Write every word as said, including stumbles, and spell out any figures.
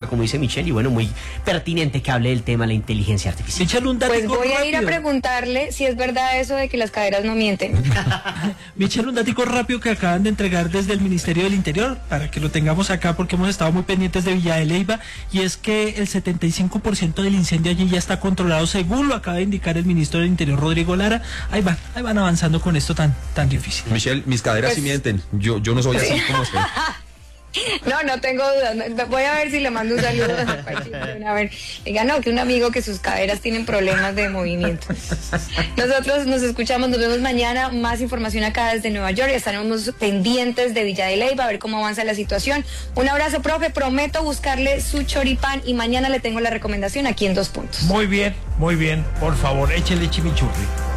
como dice Michelle, y bueno, muy pertinente que hable del tema de la inteligencia artificial. Michelle, un Pues datico voy a ir a rápido. preguntarle si es verdad eso de que las caderas no mienten. Michelle, un datico rápido que acaban de entregar desde el Ministerio del Interior, para que lo tengamos acá porque hemos estado muy pendientes de Villa de Leyva, y es que el setenta y cinco por ciento del incendio allí ya está controlado, según lo acaba de indicar el ministro del Interior, Rodrigo Lara. Ahí van, ahí van avanzando con esto tan, tan difícil. Michelle, mis caderas Pues, sí mienten. Yo, yo no soy así como usted. No, no tengo dudas. No, voy a ver si le mando un saludo. A ver, diga, no, que un amigo que sus caderas tienen problemas de movimiento. Nosotros nos escuchamos, nos vemos mañana. Más información acá desde Nueva York. Estaremos pendientes de Villa de Leyva, a ver cómo avanza la situación. Un abrazo, profe. Prometo buscarle su choripán y mañana le tengo la recomendación aquí en Dos Puntos. Muy bien, muy bien. Por favor, échele chimichurri.